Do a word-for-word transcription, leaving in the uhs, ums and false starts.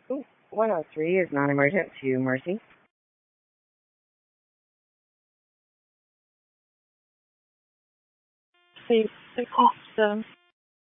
Ooh, one oh three is non-emergent to Mercy. Please, six seven.